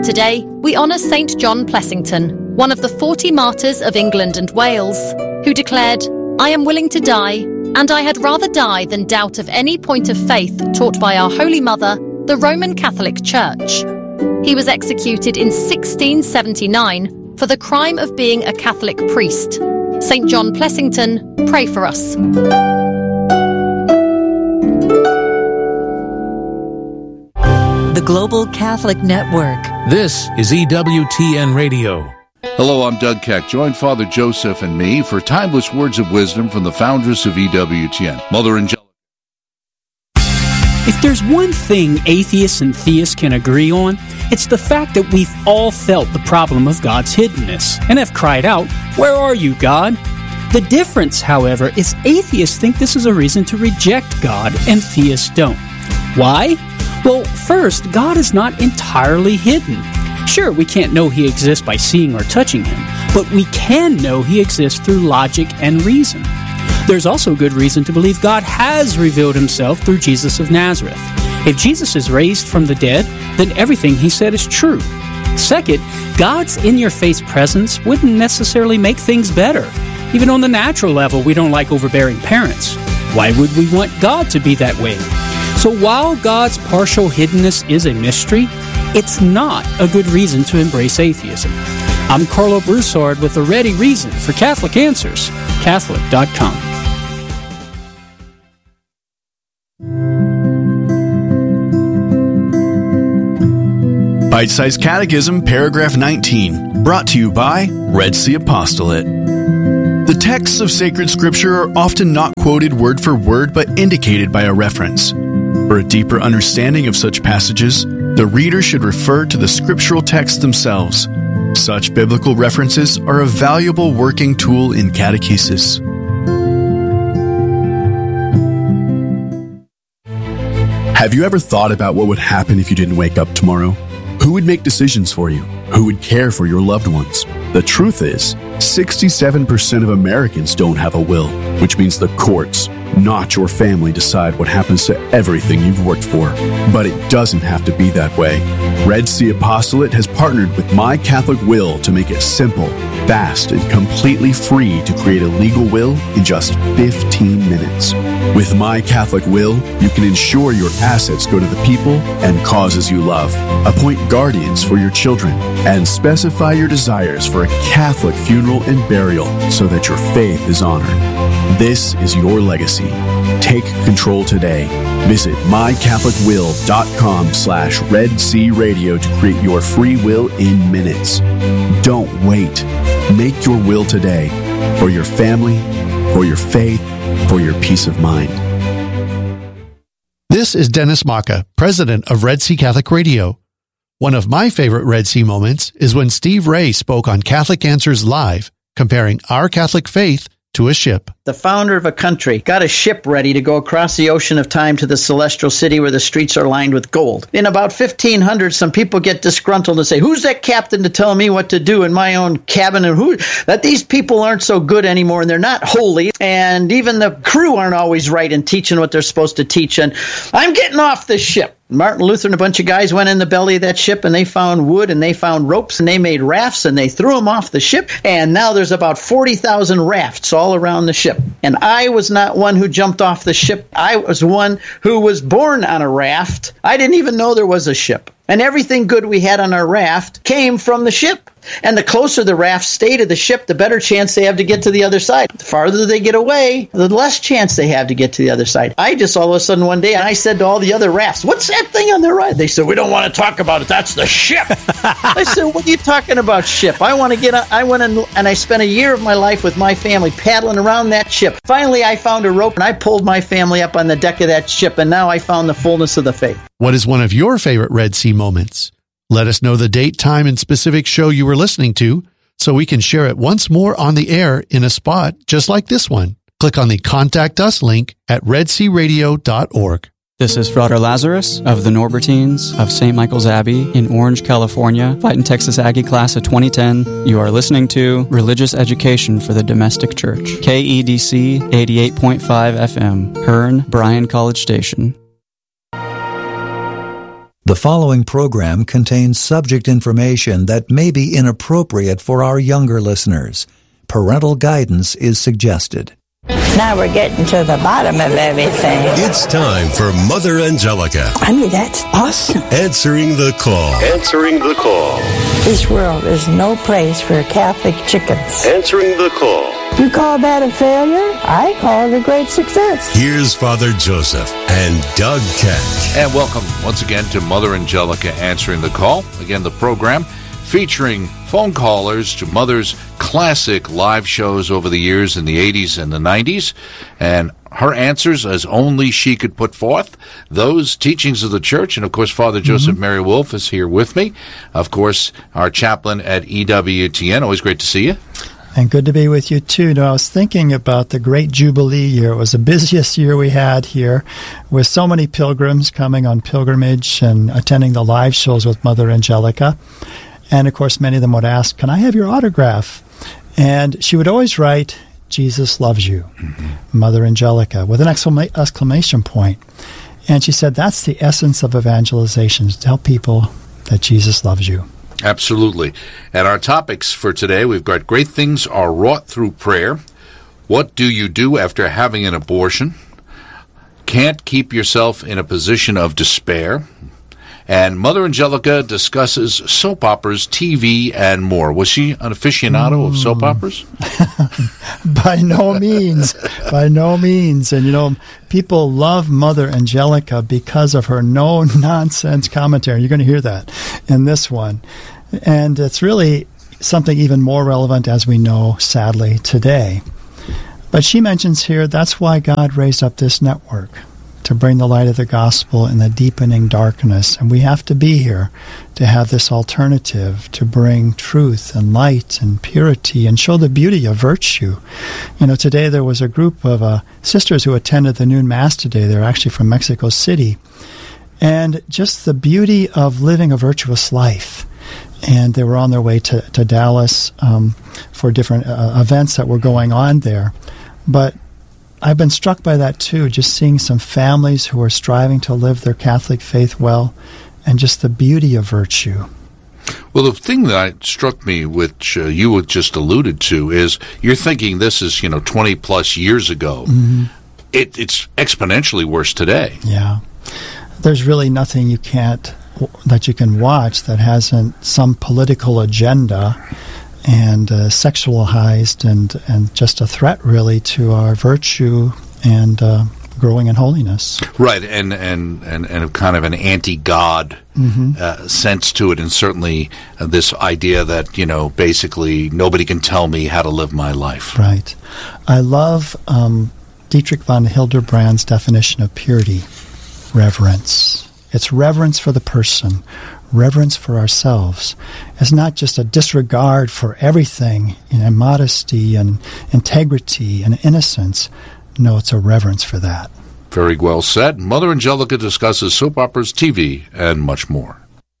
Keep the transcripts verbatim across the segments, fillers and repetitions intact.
Today, we honour Saint John Plessington, one of the forty martyrs of England and Wales, who declared, "I am willing to die, and I had rather die than doubt of any point of faith taught by our Holy Mother, the Roman Catholic Church." He was executed in sixteen seventy-nine for the crime of being a Catholic priest. Saint John Plessington, pray for us. The Global Catholic Network. This is E W T N Radio. Hello, I'm Doug Keck. Join Father Joseph and me for timeless words of wisdom from the foundress of E W T N, Mother Angelica. If there's one thing atheists and theists can agree on, it's the fact that we've all felt the problem of God's hiddenness and have cried out, "Where are you, God?" The difference, however, is atheists think this is a reason to reject God and theists don't. Why? Well, first, God is not entirely hidden. Sure, we can't know He exists by seeing or touching Him, but we can know He exists through logic and reason. There's also good reason to believe God has revealed Himself through Jesus of Nazareth. If Jesus is raised from the dead, then everything He said is true. Second, God's in-your-face presence wouldn't necessarily make things better. Even on the natural level, we don't like overbearing parents. Why would we want God to be that way? So while God's partial hiddenness is a mystery, it's not a good reason to embrace atheism. I'm Carlo Broussard with a ready reason for Catholic Answers, Catholic dot com. Bite-Sized Catechism, paragraph nineteen, brought to you by Red Sea Apostolate. The texts of sacred scripture are often not quoted word for word, but indicated by a reference. For a deeper understanding of such passages, the reader should refer to the scriptural texts themselves. Such biblical references are a valuable working tool in catechesis. Have you ever thought about what would happen if you didn't wake up tomorrow? Who would make decisions for you? Who would care for your loved ones? The truth is, sixty-seven percent of Americans don't have a will, which means the courts, not your family, decide what happens to everything you've worked for. But it doesn't have to be that way. Red Sea Apostolate has partnered with My Catholic Will to make it simple, fast, and completely free to create a legal will in just fifteen minutes. With My Catholic Will, you can ensure your assets go to the people and causes you love, appoint guardians for your children, and specify your desires for a Catholic funeral and burial so that your faith is honored. This is your legacy. Take control today. Visit mycatholicwill.com slash Red Sea Radio to create your free will in minutes. Don't wait. Make your will today for your family, for your faith, for your peace of mind. This is Dennis Maka, president of Red Sea Catholic Radio. One of my favorite Red Sea moments is when Steve Ray spoke on Catholic Answers Live, comparing our Catholic faith to a ship. The founder of a country got a ship ready to go across the ocean of time to the celestial city where the streets are lined with gold. In about fifteen hundred, some people get disgruntled and say, "Who's that captain to tell me what to do in my own cabin?" And who that these people aren't so good anymore, and they're not holy, and even the crew aren't always right in teaching what they're supposed to teach. And I'm getting off this ship. Martin Luther and a bunch of guys went in the belly of that ship, and they found wood, and they found ropes, and they made rafts, and they threw them off the ship. And now there's about forty thousand rafts all around the ship. And I was not one who jumped off the ship. I was one who was born on a raft. I didn't even know there was a ship. And everything good we had on our raft came from the ship. And the closer the raft stay to the ship, the better chance they have to get to the other side. The farther they get away, the less chance they have to get to the other side. I just all of a sudden one day, I said to all the other rafts, "What's that thing on the right?" They said, "We don't want to talk about it. That's the ship." I said, "What are you talking about, ship? I want to get on." I went in, and I spent a year of my life with my family paddling around that ship. Finally, I found a rope, and I pulled my family up on the deck of that ship, and now I found the fullness of the faith. What is one of your favorite Red Sea moments? Let us know the date, time, and specific show you were listening to, so we can share it once more on the air in a spot just like this one. Click on the Contact Us link at red sea radio dot org. This is Frater Lazarus of the Norbertines of Saint Michael's Abbey in Orange, California, fighting Texas Aggie class of twenty ten. You are listening to Religious Education for the Domestic Church, K E D C eighty-eight point five F M, Hearn, Bryan College Station. The following program contains subject information that may be inappropriate for our younger listeners. Parental guidance is suggested. Now we're getting to the bottom of everything. It's time for Mother Angelica. I mean, that's awesome. Answering the call. Answering the call. This world is no place for Catholic chickens. Answering the call. You call that a failure? I call it a great success. Here's Father Joseph and Doug Keck. And welcome once again to Mother Angelica Answering the Call. Again, the program featuring phone callers to Mother's classic live shows over the years in the eighties and the nineties, and her answers as only she could put forth, those teachings of the Church. And, of course, Father Joseph mm-hmm. Mary Wolf is here with me. Of course, our chaplain at E W T N. Always great to see you. And good to be with you, too. Now, I was thinking about the great Jubilee year. It was the busiest year we had here, with so many pilgrims coming on pilgrimage and attending the live shows with Mother Angelica. And, of course, many of them would ask, can I have your autograph? And she would always write, Jesus loves you, mm-hmm. Mother Angelica, with an exclama- exclamation point. And she said, that's the essence of evangelization, to tell people that Jesus loves you. Absolutely. And our topics for today, we've got great things are wrought through prayer. What do you do after having an abortion? Can't keep yourself in a position of despair. And Mother Angelica discusses soap operas, T V, and more. Was she an aficionado mm. of soap operas? By no means. By no means. And, you know, people love Mother Angelica because of her no-nonsense commentary. You're going to hear that in this one. And it's really something even more relevant, as we know, sadly, today. But she mentions here that's why God raised up this network, to bring the light of the gospel in the deepening darkness. And we have to be here to have this alternative, to bring truth and light and purity and show the beauty of virtue. You know, today there was a group of uh, sisters who attended the noon mass today. They're actually from Mexico City. And just the beauty of living a virtuous life. And they were on their way to, to Dallas um, for different uh, events that were going on there. But I've been struck by that, too, just seeing some families who are striving to live their Catholic faith well, and just the beauty of virtue. Well, the thing that struck me, which uh, you had just alluded to, is you're thinking this is, you know, twenty-plus years ago. Mm-hmm. It, it's exponentially worse today. Yeah. There's really nothing you can't, that you can watch that hasn't some political agenda and uh, sexualized and, and just a threat, really, to our virtue and uh, growing in holiness. Right, and, and, and, and kind of an anti-God mm-hmm. uh, sense to it, and certainly uh, this idea that, you know, basically nobody can tell me how to live my life. Right. I love um, Dietrich von Hildebrand's definition of purity, reverence. It's reverence for the person, reverence for ourselves. It's not just a disregard for everything, you know, modesty and integrity and innocence. No, it's a reverence for that. Very well said. Mother Angelica discusses soap operas, T V, and much more.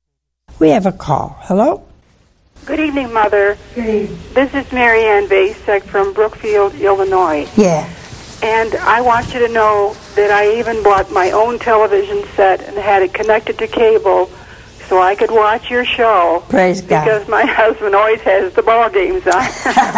We have a call. Hello? Good evening, Mother. Good evening. This is Marianne Vasek from Brookfield, Illinois. Yeah. And I want you to know that I even bought my own television set and had it connected to cable so I could watch your show. Praise God. Because my husband always has the ball games on.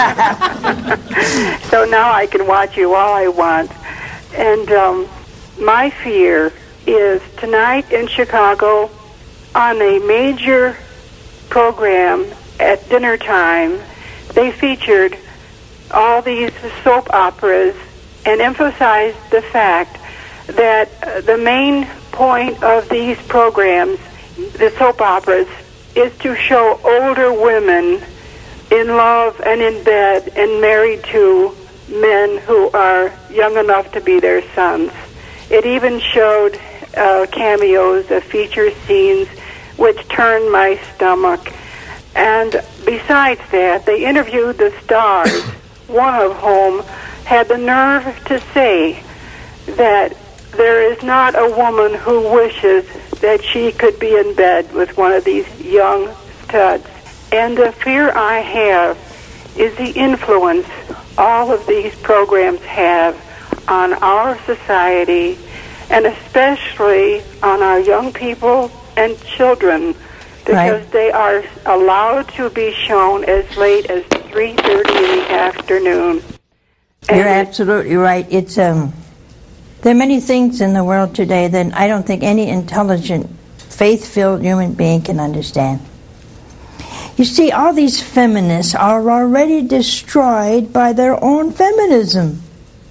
So now I can watch you all I want. And um, my fear is tonight in Chicago on a major program at dinner time, they featured all these soap operas and emphasized the fact that uh, the main point of these programs, the soap operas, is to show older women in love and in bed and married to men who are young enough to be their sons. It even showed uh, cameos of feature scenes which turned my stomach. And besides that, they interviewed the stars, one of whom had the nerve to say that there is not a woman who wishes that she could be in bed with one of these young studs. And the fear I have is the influence all of these programs have on our society, and especially on our young people and children because Right. they are allowed to be shown as late as three thirty in the afternoon. You're absolutely right. It's um, there are many things in the world today that I don't think any intelligent, faith-filled human being can understand. You see, all these feminists are already destroyed by their own feminism.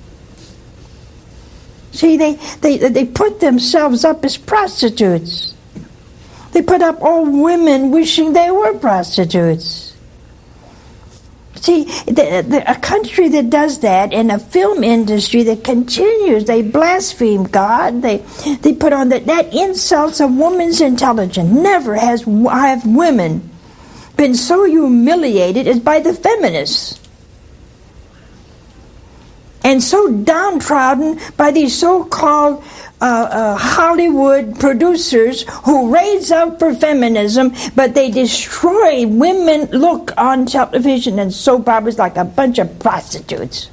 See, they, they, they put themselves up as prostitutes. They put up old women wishing they were prostitutes. See, the, the, a country that does that, and a film industry that continues, they blaspheme God. They they put on that that insults a woman's intelligence. Never has have women been so humiliated as by the feminists, and so downtrodden by these so-called uh, uh, Hollywood producers who raise up for feminism, but they destroy women look on television and soap operas like a bunch of prostitutes,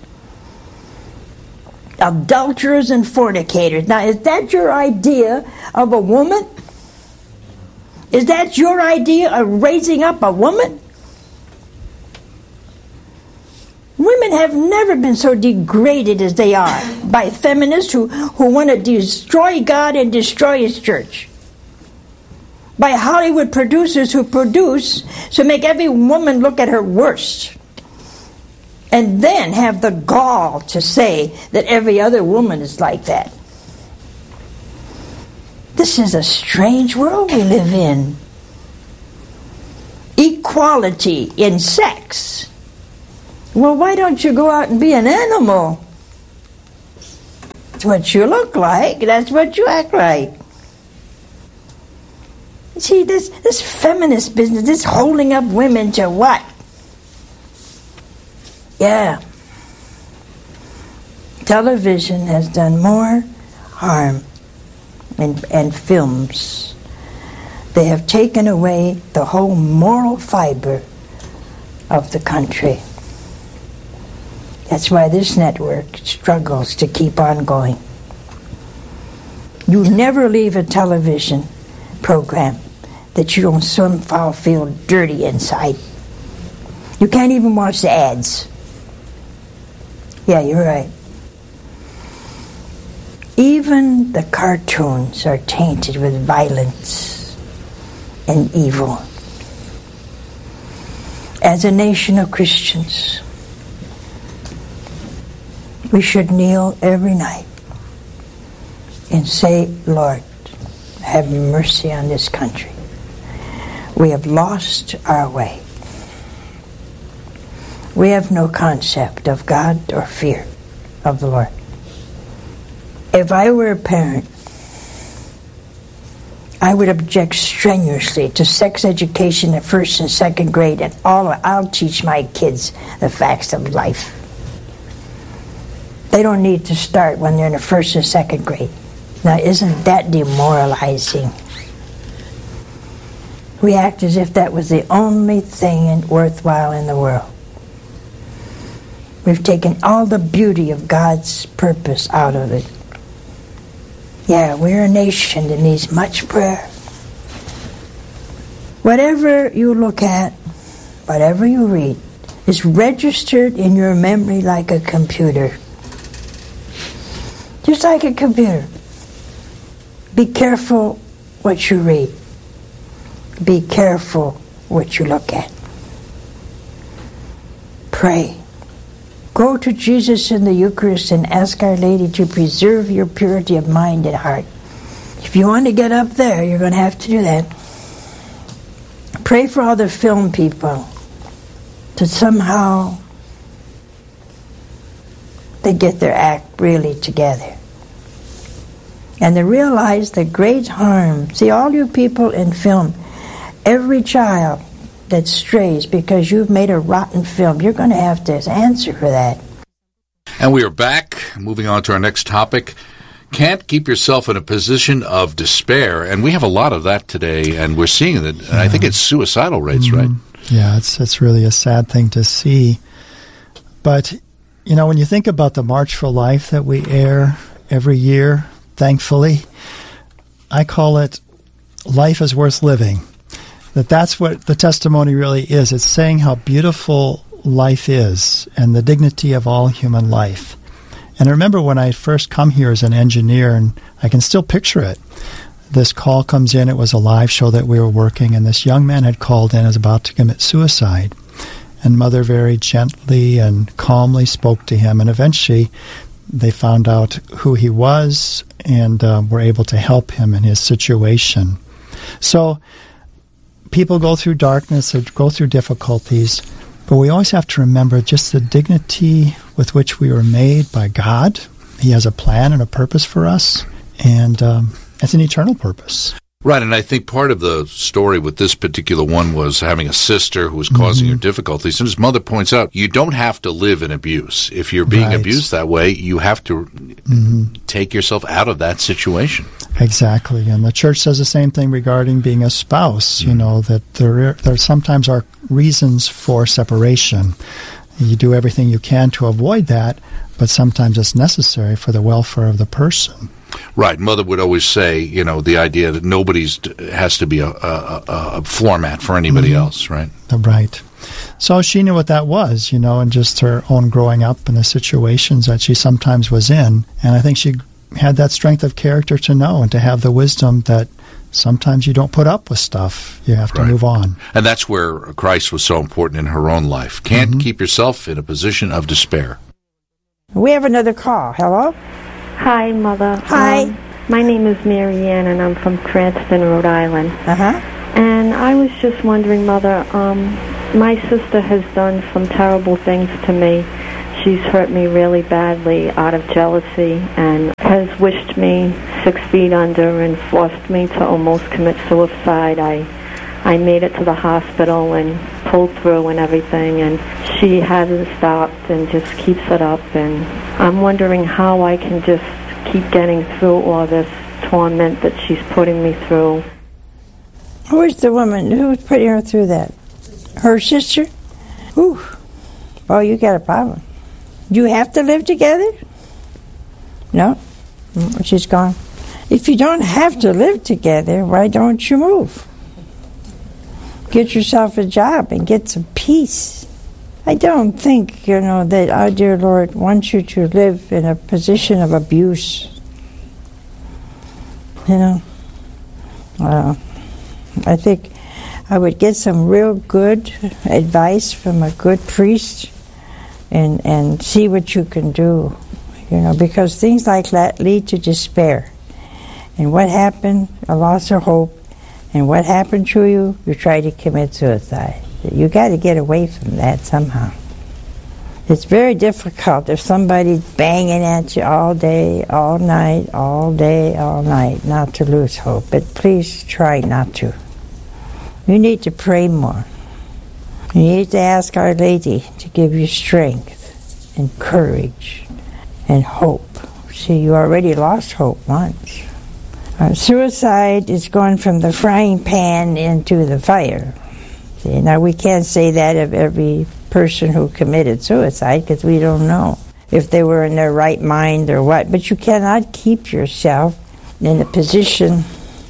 adulterers and fornicators. Now, is that your idea of a woman? Is that your idea of raising up a woman? Women have never been so degraded as they are by feminists who, who want to destroy God and destroy His church. By Hollywood producers who produce to make every woman look at her worst. And then have the gall to say that every other woman is like that. This is a strange world we live in. Equality in sex. Well, why don't you go out and be an animal? That's what you look like. That's what you act like. See, this, this feminist business, this holding up women to what? Yeah. Television has done more harm and, and films. They have taken away the whole moral fiber of the country. That's why this network struggles to keep on going. You never leave a television program that you don't somehow feel dirty inside. You can't even watch the ads. Yeah, you're right. Even the cartoons are tainted with violence and evil. As a nation of Christians, we should kneel every night and say, Lord, have mercy on this country. We have lost our way. We have no concept of God or fear of the Lord. If I were a parent, I would object strenuously to sex education at first and second grade, and all I'll teach my kids the facts of life. They don't need to start when they're in the first and second grade. Now, isn't that demoralizing? We act as if that was the only thing worthwhile in the world. We've taken all the beauty of God's purpose out of it. Yeah, we're a nation that needs much prayer. Whatever you look at, whatever you read, is registered in your memory like a computer. Just like a computer. Be careful what you read. Be careful what you look at. Pray. Go to Jesus in the Eucharist and ask Our Lady to preserve your purity of mind and heart. If you want to get up there, you're going to have to do that. Pray for all the film people that somehow they get their act really together. And they realize the great harm. See, all you people in film, every child that strays because you've made a rotten film, you're going to have to answer for that. And we are back, moving on to our next topic. Can't keep yourself in a position of despair. And we have a lot of that today, and we're seeing it. And yeah. I think it's suicidal rates, mm-hmm. right? Yeah, it's it's really a sad thing to see. But, you know, when you think about the March for Life that we air every year, thankfully, I call it life is worth living. That that's what the testimony really is. It's saying how beautiful life is and the dignity of all human life. And I remember when I first come here as an engineer, and I can still picture it. This call comes in. It was a live show that we were working, and this young man had called in and was about to commit suicide. And Mother very gently and calmly spoke to him, and eventually they found out who he was and uh, were able to help him in his situation. So people go through darkness or go through difficulties, but we always have to remember just the dignity with which we were made by God. He has a plan and a purpose for us, and um, it's an eternal purpose. Right, and I think part of the story with this particular one was having a sister who was causing Mm-hmm. her difficulties. And his mother points out, you don't have to live in abuse. If you're being Right. abused that way, you have to Mm-hmm. take yourself out of that situation. Exactly, and the church says the same thing regarding being a spouse, you know, that there, there sometimes are reasons for separation. You do everything you can to avoid that, but sometimes it's necessary for the welfare of the person. Right. Mother would always say, you know, the idea that nobody's has to be a, a, a floor mat for anybody Mhm. else, right? Right. So she knew what that was, you know, and just her own growing up and the situations that she sometimes was in. And I think she had that strength of character to know and to have the wisdom that sometimes you don't put up with stuff. You have to Right. move on. And that's where Christ was so important in her own life. Can't Mm-hmm. keep yourself in a position of despair. We have another call. Hello? Hi, Mother. Hi. Um, my name is Mary Ann, and I'm from Cranston, Rhode Island. Uh-huh. And I was just wondering, Mother, um, my sister has done some terrible things to me. She's hurt me really badly out of jealousy and has wished me six feet under and forced me to almost commit suicide. I I made it to the hospital and pulled through and everything, and she hasn't stopped and just keeps it up. And I'm wondering how I can just keep getting through all this torment that she's putting me through. Who is the woman who's putting her through that? Her sister? Ooh. Oh, you got a problem. Do you have to live together? No? Mm, she's gone. If you don't have to live together, why don't you move? Get yourself a job and get some peace. I don't think, you know, that our dear Lord wants you to live in a position of abuse. You know? Uh, I think I would get some real good advice from a good priest and, and see what you can do, you know, because things like that lead to despair. And what happened? A loss of hope. And what happened to you? You try to commit suicide. You got to get away from that somehow. It's very difficult if somebody's banging at you all day, all night, all day, all night, not to lose hope. But please try not to. You need to pray more. You need to ask Our Lady to give you strength and courage and hope. See, you already lost hope once. Uh, suicide is going from the frying pan into the fire. See, now, we can't say that of every person who committed suicide because we don't know if they were in their right mind or what. But you cannot keep yourself in a position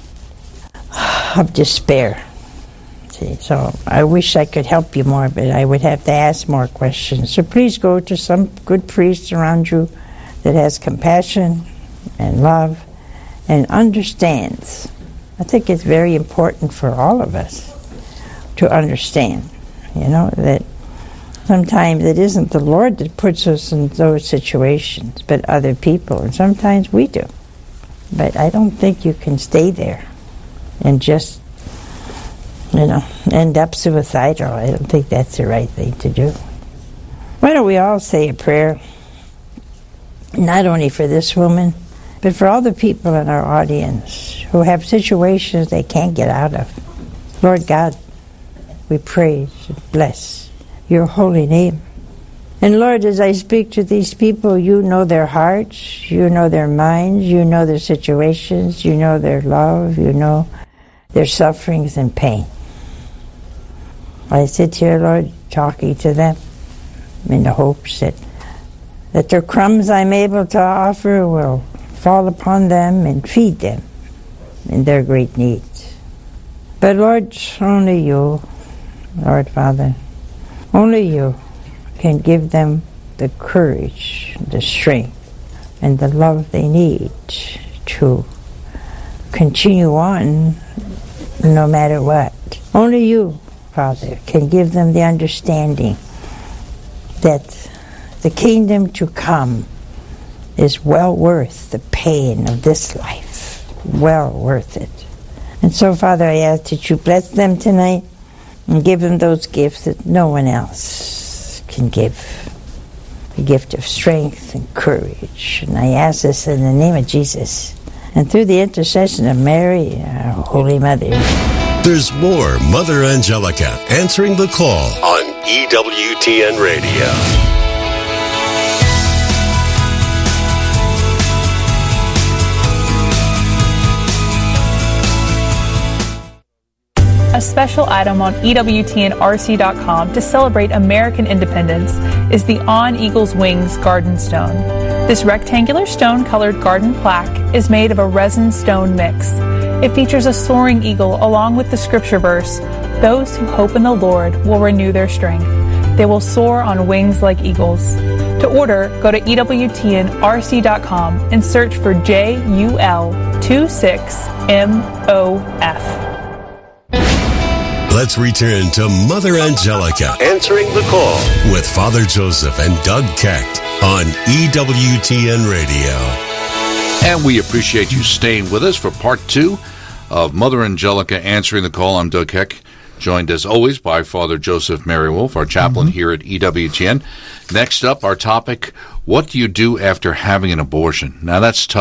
of despair. See, so I wish I could help you more, but I would have to ask more questions. So please go to some good priest around you that has compassion and love and understands. I think it's very important for all of us to understand, you know, that sometimes it isn't the Lord that puts us in those situations, but other people, and sometimes we do. But I don't think you can stay there and just, you know, end up suicidal. I don't think that's the right thing to do. Why don't we all say a prayer, not only for this woman, but for all the people in our audience who have situations they can't get out of. Lord God, we praise and bless your holy name. And Lord, as I speak to these people, you know their hearts, you know their minds, you know their situations, you know their love, you know their sufferings and pain. I sit here, Lord, talking to them in the hopes that, that the crumbs I'm able to offer will fall upon them and feed them in their great needs. But Lord, only you, Lord Father, only you can give them the courage, the strength, and the love they need to continue on no matter what. Only you, Father, can give them the understanding that the kingdom to come is well worth the pain of this life, well worth it. And so, Father, I ask that you bless them tonight and give them those gifts that no one else can give. The gift of strength and courage. And I ask this in the name of Jesus and through the intercession of Mary, our Holy Mother. There's more Mother Angelica answering the call on E W T N Radio. A special item on E W T N R C dot com to celebrate American independence is the On Eagle's Wings Garden Stone. This rectangular stone-colored garden plaque is made of a resin stone mix. It features a soaring eagle along with the scripture verse, "Those who hope in the Lord will renew their strength. They will soar on wings like eagles." To order, go to E W T N R C dot com and search for J U L twenty-six M O F. Let's return to Mother Angelica answering the call with Father Joseph and Doug Keck on E W T N Radio. And we appreciate you staying with us for part two of Mother Angelica answering the call. I'm Doug Keck, joined as always by Father Joseph Merriwolf, our chaplain mm-hmm. here at E W T N. Next up, our topic, what do you do after having an abortion? Now, that's tough.